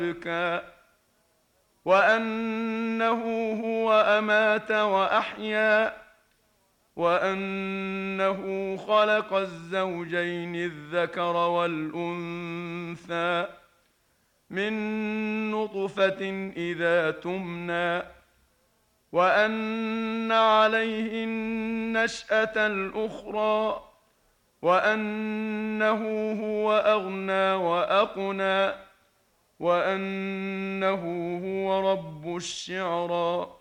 بكى وأنه هو أمات وأحيا وأنه خلق الزوجين الذكر والأنثى من نطفة إذا تمنى وأن عليه النشأة الأخرى وأنه هو أغنى وأقنى وأنه هو رب الشعرى